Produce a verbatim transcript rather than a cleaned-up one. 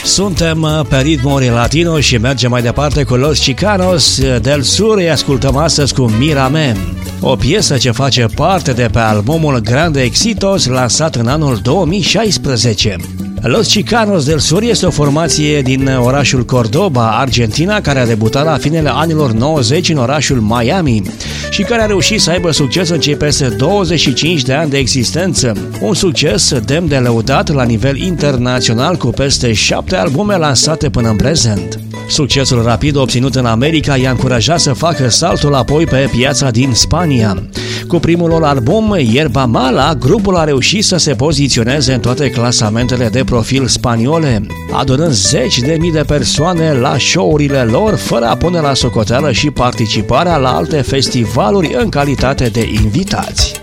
Suntem pe ritmuri latino și mergem mai departe cu Los Chicanos del Sur. Îi ascultăm astăzi cu Mírame, o piesă ce face parte de pe albumul Grande Éxitos lansat în anul două mii șaisprezece. Los Chicanos del Sur este o formație din orașul Cordoba, Argentina, care a debutat la finele anilor nouăzeci în orașul Miami și care a reușit să aibă succes în cei peste douăzeci și cinci de ani de existență. Un succes demn de lăudat la nivel internațional, cu peste șapte albume lansate până în prezent. Succesul rapid obținut în America i-a încurajat să facă saltul apoi pe piața din Spania. Cu primul lor album, Yerba Mala, grupul a reușit să se poziționeze în toate clasamentele de profil spaniole, adunând zeci de mii de persoane la show-urile lor, fără a pune la socoteală și participarea la alte festivaluri în calitate de invitați.